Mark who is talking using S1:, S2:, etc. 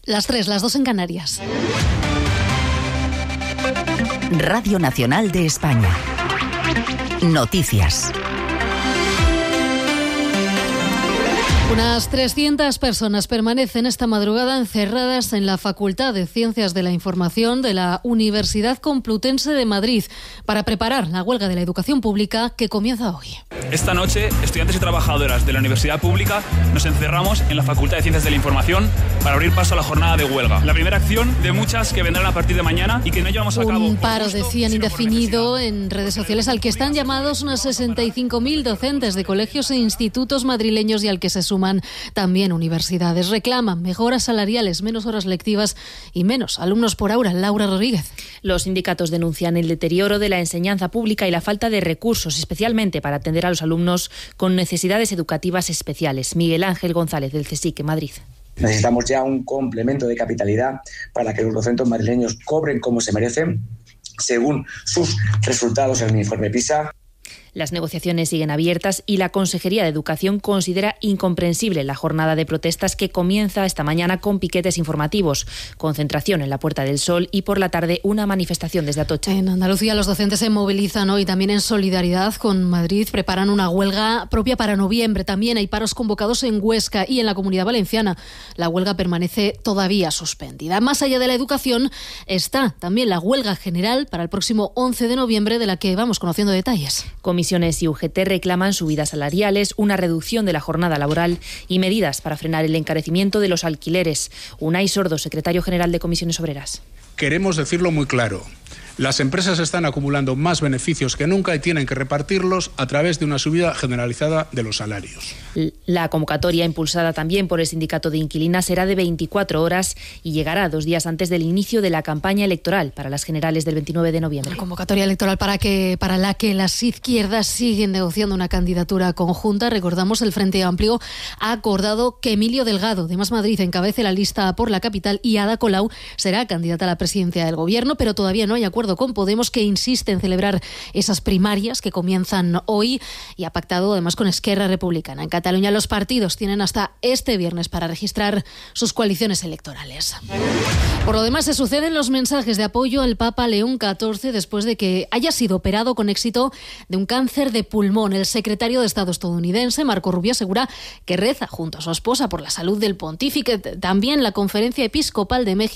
S1: Las 3, las 2 en Canarias.
S2: Radio Nacional de España. Noticias.
S1: Unas 300 personas permanecen esta madrugada encerradas en la Facultad de Ciencias de la Información de la Universidad Complutense de Madrid para preparar la huelga de la educación pública que comienza hoy.
S3: Esta noche, estudiantes y trabajadoras de la Universidad Pública nos encerramos en la Facultad de Ciencias de la Información para abrir paso a la jornada de huelga. La primera acción de muchas que vendrán a partir de mañana y que no llevamos a cabo.
S1: Un paro, decían, indefinido en redes sociales al que están llamados unos 65.000 docentes de colegios e institutos madrileños y al que se suman también universidades. Reclaman mejoras salariales, menos horas lectivas y menos alumnos por aula. Laura Rodríguez.
S4: Los sindicatos denuncian el deterioro de la enseñanza pública y la falta de recursos, especialmente para atender a los alumnos con necesidades educativas especiales. Miguel Ángel González, del CSIC, Madrid.
S5: Necesitamos ya un complemento de capitalidad para que los docentes madrileños cobren como se merecen, según sus resultados en el informe PISA.
S4: Las negociaciones siguen abiertas y la Consejería de Educación considera incomprensible la jornada de protestas que comienza esta mañana con piquetes informativos, concentración en la Puerta del Sol y por la tarde una manifestación desde Atocha.
S1: En Andalucía los docentes se movilizan hoy también en solidaridad con Madrid, preparan una huelga propia para noviembre. También hay paros convocados en Huesca y en la Comunidad Valenciana. La huelga permanece todavía suspendida. Más allá de la educación está también la huelga general para el próximo 11 de noviembre de la que vamos conociendo detalles.
S4: Comisiones y UGT reclaman subidas salariales, una reducción de la jornada laboral y medidas para frenar el encarecimiento de los alquileres. Unai Sordo, secretario general de Comisiones Obreras.
S6: Queremos decirlo muy claro. Las empresas están acumulando más beneficios que nunca y tienen que repartirlos a través de una subida generalizada de los salarios.
S4: La convocatoria, impulsada también por el Sindicato de Inquilinas, será de 24 horas y llegará 2 días antes del inicio de la campaña electoral para las generales del 29 de noviembre.
S1: La convocatoria electoral para la que las izquierdas siguen negociando una candidatura conjunta. Recordamos, el Frente Amplio ha acordado que Emilio Delgado, de Más Madrid, encabece la lista por la capital y Ada Colau será candidata a la presidencia del Gobierno, pero todavía no hay acuerdo con Podemos, que insiste en celebrar esas primarias que comienzan hoy y ha pactado además con Esquerra Republicana. En Cataluña los partidos tienen hasta este viernes para registrar sus coaliciones electorales. Por lo demás, se suceden los mensajes de apoyo al Papa León XIV después de que haya sido operado con éxito de un cáncer de pulmón. El secretario de Estado estadounidense, Marco Rubio, asegura que reza junto a su esposa por la salud del pontífice. También la Conferencia Episcopal de México